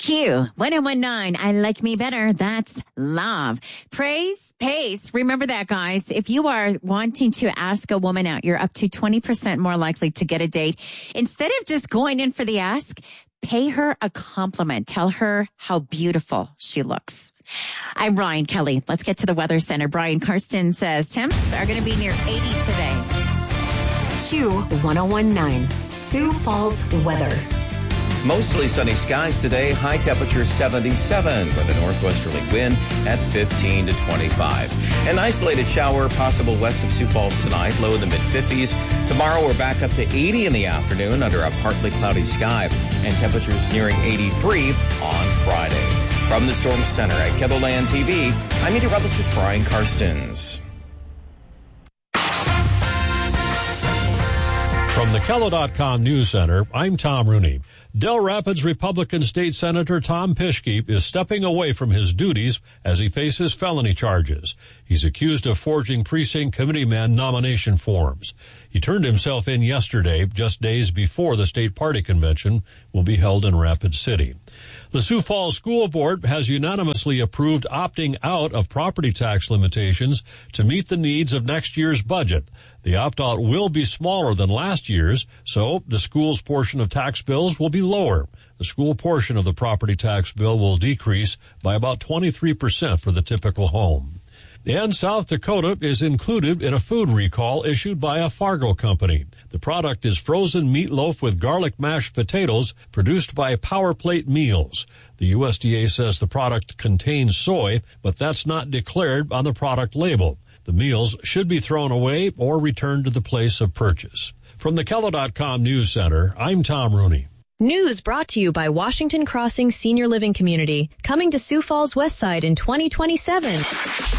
Q 1019. I like me better. That's love. Praise, pace. Remember that, guys. If you are wanting to ask a woman out, you're up to 20% more likely to get a date. Instead of just going in for the ask, pay her a compliment. Tell her how beautiful she looks. I'm Ryan Kelly. Let's get to the Weather Center. Brian Karsten says temps are going to be near 80 today. Q 1019. Sioux Falls weather. Mostly sunny skies today, high temperature 77 with a northwesterly wind at 15 to 25. An isolated shower possible west of Sioux Falls tonight, low in the mid-50s. Tomorrow we're back up to 80 in the afternoon under a partly cloudy sky and temperatures nearing 83 on Friday. From the Storm Center at KELOLAND TV, I'm meteorologist Brian Karstens. From the KELO.com News Center, I'm Tom Rooney. Del Rapids Republican State Senator Tom Pischke is stepping away from his duties as he faces felony charges. He's accused of forging precinct committeeman nomination forms. He turned himself in yesterday, just days before the state party convention will be held in Rapid City. The Sioux Falls School Board has unanimously approved opting out of property tax limitations to meet the needs of next year's budget. The opt-out will be smaller than last year's, so the school's portion of tax bills will be lower. The school portion of the property tax bill will decrease by about 23% for the typical home. And South Dakota is included in a food recall issued by a Fargo company. The product is frozen meatloaf with garlic mashed potatoes produced by Power Plate Meals. The USDA says the product contains soy, but that's not declared on the product label. The meals should be thrown away or returned to the place of purchase. From the KELO.com News Center, I'm Tom Rooney. News brought to you by Washington Crossing Senior Living Community, coming to Sioux Falls West Side in 2027.